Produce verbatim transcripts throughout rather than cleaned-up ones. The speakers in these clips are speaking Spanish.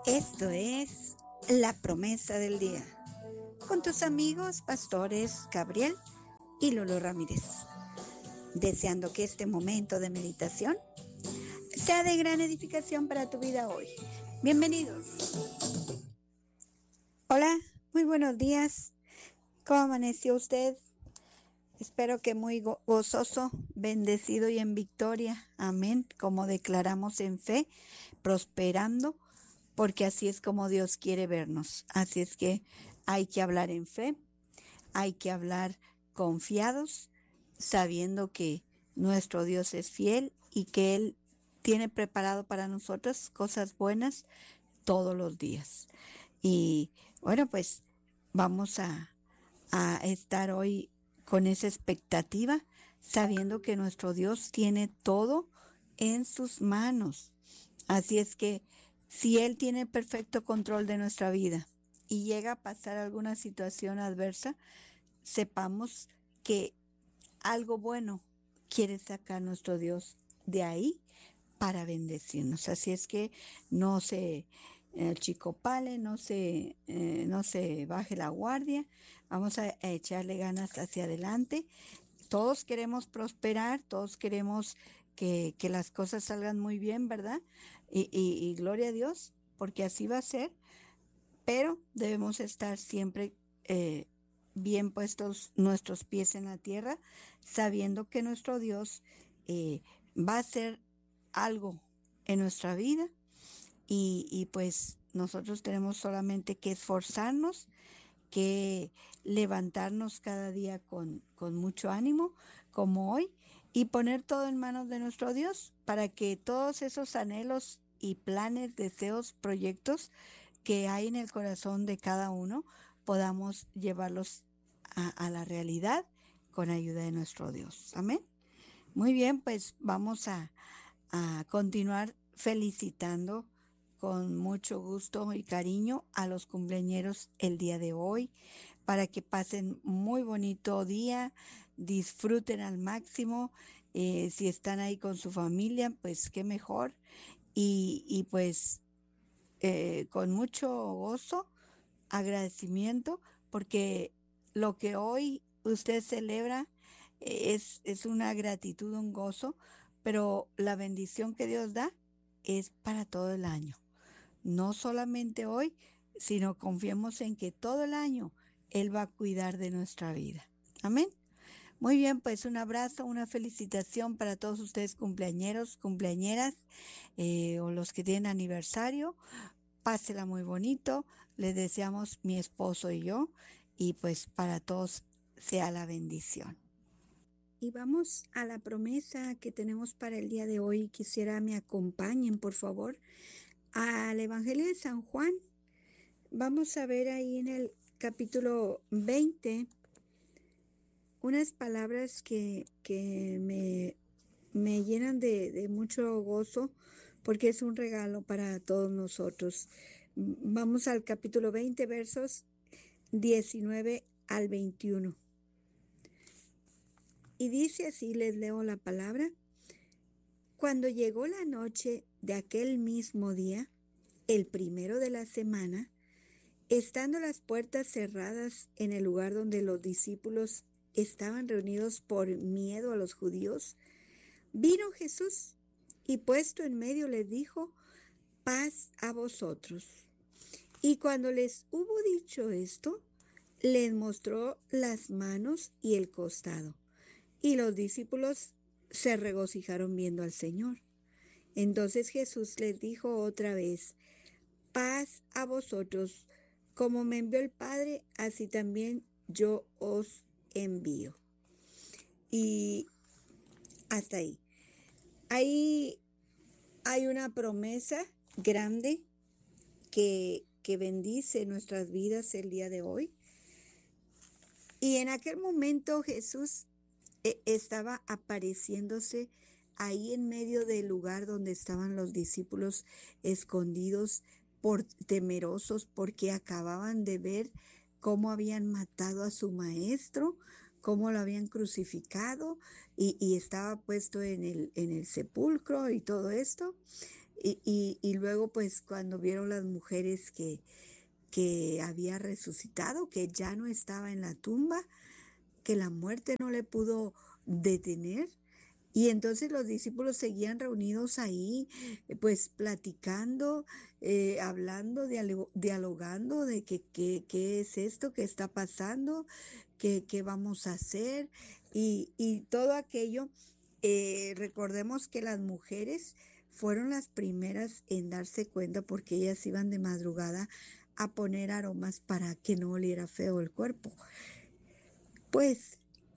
Esto es La Promesa del Día, con tus amigos pastores Gabriel y Lolo Ramírez, deseando que este momento de meditación sea de gran edificación para tu vida hoy. Bienvenidos. Hola, muy buenos días. ¿Cómo amaneció usted? Espero que muy go- gozoso, bendecido y en victoria. Amén. Como declaramos en fe, prosperando, porque así es como Dios quiere vernos. Así es que hay que hablar en fe, hay que hablar confiados, sabiendo que nuestro Dios es fiel y que Él tiene preparado para nosotros cosas buenas todos los días. Y bueno, pues vamos a, a estar hoy con esa expectativa, sabiendo que nuestro Dios tiene todo en sus manos. Así es que si Él tiene perfecto control de nuestra vida y llega a pasar alguna situación adversa, sepamos que algo bueno quiere sacar nuestro Dios de ahí para bendecirnos. Así es que no se eh, chicopale, no se, eh, no se baje la guardia. Vamos a, a echarle ganas hacia adelante. Todos queremos prosperar, todos queremos que, que las cosas salgan muy bien, ¿verdad? Y, y, y gloria a Dios, porque así va a ser, pero debemos estar siempre eh, bien puestos nuestros pies en la tierra, sabiendo que nuestro Dios eh, va a hacer algo en nuestra vida y, y pues nosotros tenemos solamente que esforzarnos, que levantarnos cada día con, con mucho ánimo, como hoy, y poner todo en manos de nuestro Dios para que todos esos anhelos y planes, deseos, proyectos que hay en el corazón de cada uno, podamos llevarlos a, a la realidad con ayuda de nuestro Dios. Amén. Muy bien, pues vamos a, a continuar felicitando con mucho gusto y cariño a los cumpleañeros el día de hoy, para que pasen muy bonito día, disfruten al máximo, eh, si están ahí con su familia, pues qué mejor, y, y pues eh, con mucho gozo, agradecimiento, porque lo que hoy usted celebra eh, es, es una gratitud, un gozo, pero la bendición que Dios da es para todo el año. No solamente hoy, sino confiemos en que todo el año Él va a cuidar de nuestra vida. Amén. Muy bien, pues un abrazo, una felicitación para todos ustedes cumpleañeros, cumpleañeras eh, o los que tienen aniversario. Pásela muy bonito, les deseamos mi esposo y yo, y pues para todos sea la bendición. Y vamos a la promesa que tenemos para el día de hoy. Quisiera me acompañen, por favor, al Evangelio de San Juan. Vamos a ver ahí en el capítulo veinte unas palabras que, que me, me llenan de, de mucho gozo, porque es un regalo para todos nosotros. Vamos al capítulo veinte, versos diecinueve al veintiuno. Y dice así, les leo la palabra. Cuando llegó la noche de aquel mismo día, el primero de la semana, estando las puertas cerradas en el lugar donde los discípulos estaban reunidos por miedo a los judíos, vino Jesús y puesto en medio les dijo, paz a vosotros. Y cuando les hubo dicho esto, les mostró las manos y el costado. Y los discípulos se regocijaron viendo al Señor. Entonces Jesús les dijo otra vez, paz a vosotros, como me envió el Padre, así también yo os envío. Y hasta ahí. Ahí hay una promesa grande que, que bendice nuestras vidas el día de hoy. Y en aquel momento Jesús eh, estaba apareciéndose ahí en medio del lugar donde estaban los discípulos escondidos, por temerosos, porque acababan de ver cómo habían matado a su maestro, cómo lo habían crucificado y, y estaba puesto en el, en el sepulcro y todo esto. Y, y, y luego pues cuando vieron las mujeres que, que había resucitado, que ya no estaba en la tumba, que la muerte no le pudo detener. Y entonces los discípulos seguían reunidos ahí, eh, pues platicando, eh, hablando, dialo- dialogando de que, que- qué es esto que está pasando, qué, qué vamos a hacer y, y todo aquello. Eh, recordemos que las mujeres fueron las primeras en darse cuenta porque ellas iban de madrugada a poner aromas para que no oliera feo el cuerpo. Pues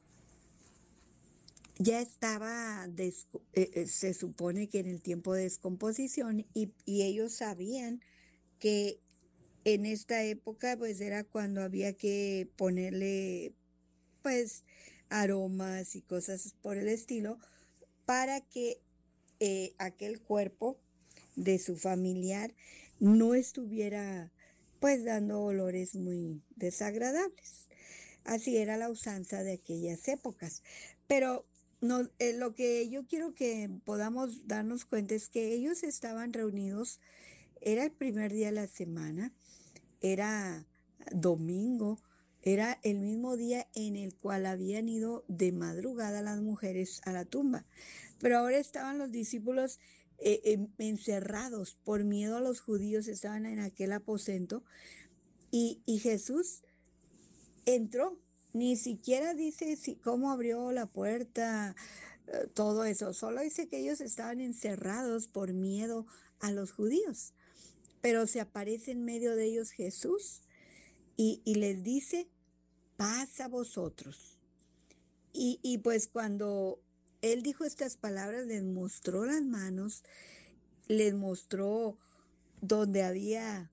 ya estaba, desco- eh, eh, se supone que en el tiempo de descomposición y, y ellos sabían que en esta época pues era cuando había que ponerle pues aromas y cosas por el estilo para que eh, aquel cuerpo de su familiar no estuviera pues dando olores muy desagradables. Así era la usanza de aquellas épocas. Pero no, eh, lo que yo quiero que podamos darnos cuenta es que ellos estaban reunidos, era el primer día de la semana, era domingo, era el mismo día en el cual habían ido de madrugada las mujeres a la tumba. Pero ahora estaban los discípulos eh, em- encerrados por miedo a los judíos, estaban en aquel aposento y, y Jesús entró. Ni siquiera dice si cómo abrió la puerta, eh, todo eso. Solo dice que ellos estaban encerrados por miedo a los judíos. Pero se aparece en medio de ellos Jesús y, y les dice, paz a vosotros. Y, y pues cuando él dijo estas palabras, les mostró las manos, les mostró donde había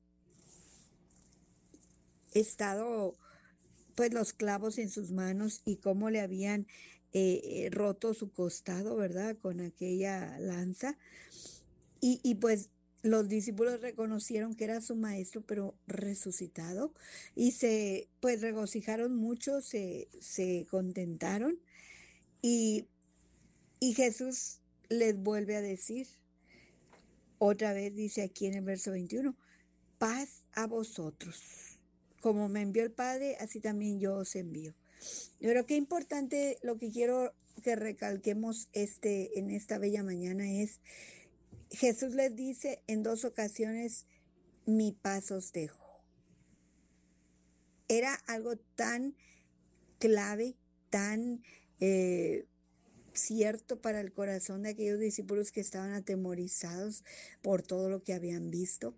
estado pues los clavos en sus manos y cómo le habían eh, eh, roto su costado, ¿verdad? Con aquella lanza. Y, y pues los discípulos reconocieron que era su maestro, pero resucitado. Y se pues regocijaron mucho, se, se contentaron. Y, y Jesús les vuelve a decir, otra vez dice aquí en el verso veintiuno, paz a vosotros. Como me envió el Padre, así también yo os envío. Pero qué importante lo que quiero que recalquemos este, en esta bella mañana es, Jesús les dice en dos ocasiones, mi paz os dejo. Era algo tan clave, tan eh, cierto para el corazón de aquellos discípulos que estaban atemorizados por todo lo que habían visto.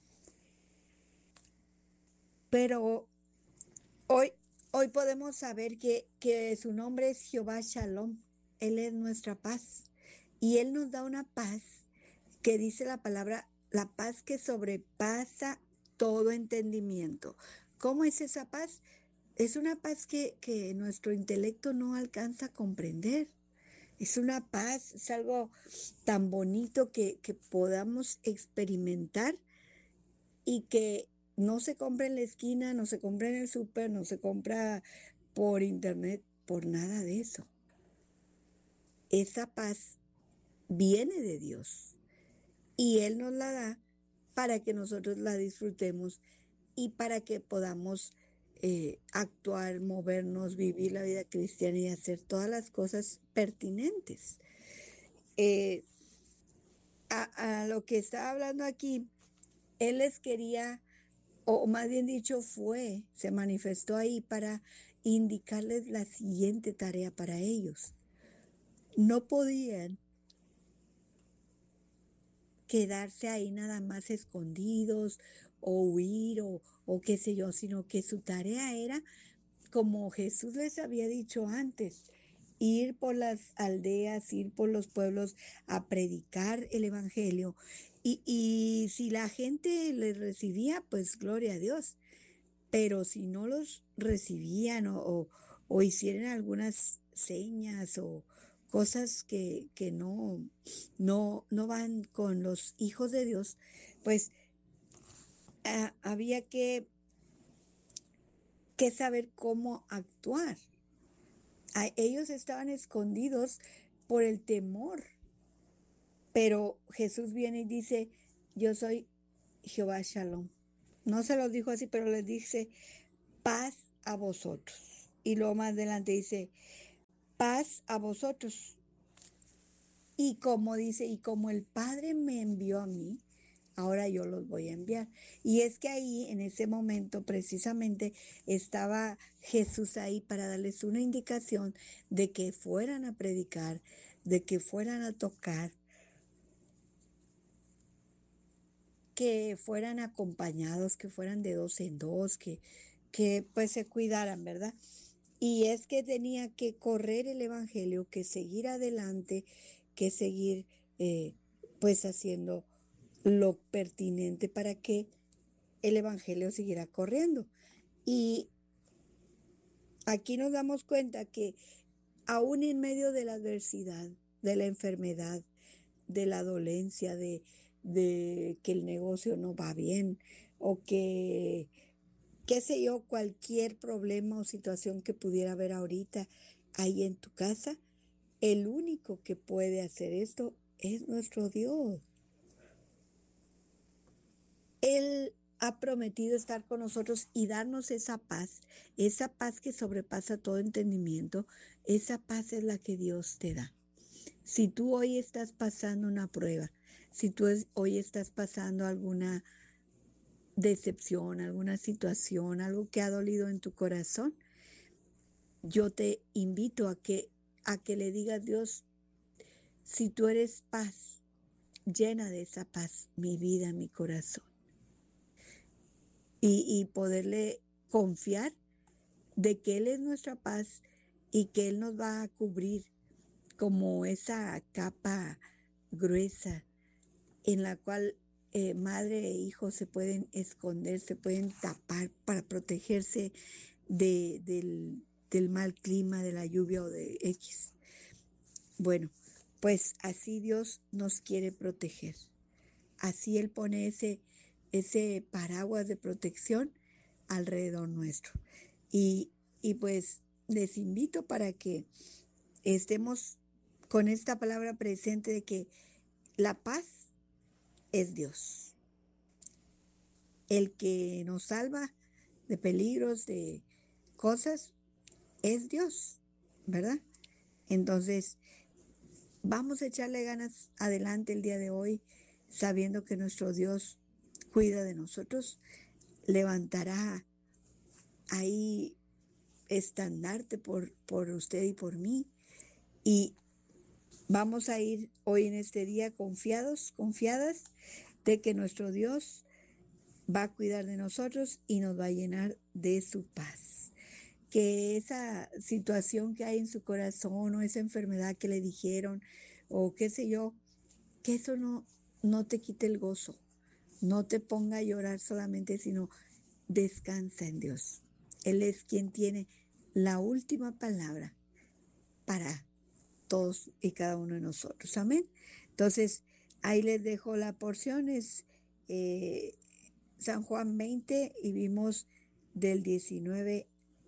Pero hoy, hoy podemos saber que, que su nombre es Jehová Shalom. Él es nuestra paz. Y Él nos da una paz que dice la palabra, la paz que sobrepasa todo entendimiento. ¿Cómo es esa paz? Es una paz que, que nuestro intelecto no alcanza a comprender. Es una paz, es algo tan bonito que, que podamos experimentar y que no se compra en la esquina, no se compra en el súper, no se compra por internet, por nada de eso. Esa paz viene de Dios y Él nos la da para que nosotros la disfrutemos y para que podamos eh, actuar, movernos, vivir la vida cristiana y hacer todas las cosas pertinentes. Eh, a, a lo que está hablando aquí, Él les quería, o más bien dicho, fue, se manifestó ahí para indicarles la siguiente tarea para ellos. No podían quedarse ahí nada más escondidos o huir o, o qué sé yo, sino que su tarea era, como Jesús les había dicho antes, ir por las aldeas, ir por los pueblos a predicar el evangelio. Y, y si la gente les recibía, pues gloria a Dios. Pero si no los recibían o, o, o hicieran algunas señas o cosas que, que no, no, no van con los hijos de Dios, pues ah, había que, que saber cómo actuar. A- ellos estaban escondidos por el temor Pero Jesús viene y dice, yo soy Jehová Shalom. No se lo dijo así, pero les dice, paz a vosotros. Y luego más adelante dice, paz a vosotros. Y como dice, y como el Padre me envió a mí, ahora yo los voy a enviar. Y es que ahí, en ese momento, precisamente, estaba Jesús ahí para darles una indicación de que fueran a predicar, de que fueran a tocar, que fueran acompañados, que fueran de dos en dos, que, que pues se cuidaran, ¿verdad? Y es que tenía que correr el evangelio, que seguir adelante, que seguir eh, pues haciendo lo pertinente para que el evangelio siguiera corriendo. Y aquí nos damos cuenta que aún en medio de la adversidad, de la enfermedad, de la dolencia, de, de que el negocio no va bien o que, qué sé yo, cualquier problema o situación que pudiera haber ahorita ahí en tu casa, el único que puede hacer esto es nuestro Dios. Él ha prometido estar con nosotros y darnos esa paz, esa paz que sobrepasa todo entendimiento. Esa paz es la que Dios te da. Si tú hoy estás pasando una prueba, si tú es, hoy estás pasando alguna decepción, alguna situación, algo que ha dolido en tu corazón, yo te invito a que, a que le digas a Dios, si tú eres paz, llena de esa paz mi vida, mi corazón. Y, y poderle confiar de que Él es nuestra paz y que Él nos va a cubrir como esa capa gruesa en la cual eh, madre e hijo se pueden esconder, se pueden tapar para protegerse de, del, del mal clima, de la lluvia o de X. Bueno, pues así Dios nos quiere proteger. Así Él pone ese, ese paraguas de protección alrededor nuestro. Y, y pues les invito para que estemos con esta palabra presente de que la paz es Dios. El que nos salva de peligros, de cosas, es Dios, ¿verdad? Entonces, vamos a echarle ganas adelante el día de hoy, sabiendo que nuestro Dios cuida de nosotros, levantará ahí estandarte por, por usted y por mí. Y vamos a ir hoy en este día confiados, confiadas de que nuestro Dios va a cuidar de nosotros y nos va a llenar de su paz. Que esa situación que hay en su corazón o esa enfermedad que le dijeron o qué sé yo, que eso no, no te quite el gozo, no te ponga a llorar solamente, sino descansa en Dios. Él es quien tiene la última palabra para todos y cada uno de nosotros. Amén. Entonces, ahí les dejo la porción, es eh, San Juan veinte y vimos del diecinueve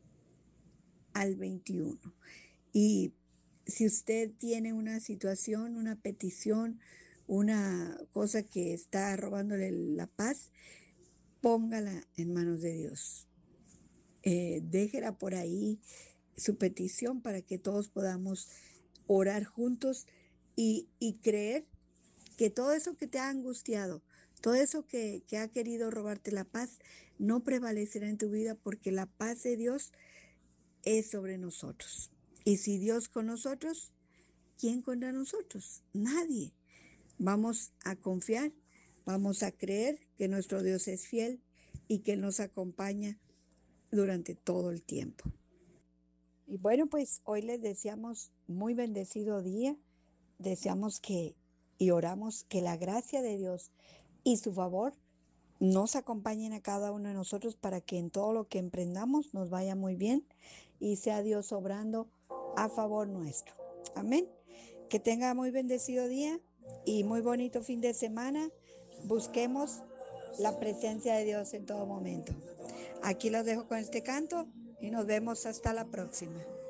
al veintiuno. Y si usted tiene una situación, una petición, una cosa que está robándole la paz, póngala en manos de Dios. Eh, déjela por ahí su petición para que todos podamos orar juntos y, y creer que todo eso que te ha angustiado, todo eso que, que ha querido robarte la paz, no prevalecerá en tu vida porque la paz de Dios es sobre nosotros. Y si Dios con nosotros, ¿quién contra nosotros? Nadie. Vamos a confiar, vamos a creer que nuestro Dios es fiel y que Él nos acompaña durante todo el tiempo. Y bueno, pues hoy les deseamos muy bendecido día. Deseamos que y oramos que la gracia de Dios y su favor nos acompañen a cada uno de nosotros para que en todo lo que emprendamos nos vaya muy bien y sea Dios obrando a favor nuestro. Amén. Que tenga muy bendecido día y muy bonito fin de semana. Busquemos la presencia de Dios en todo momento. Aquí los dejo con este canto y nos vemos hasta la próxima.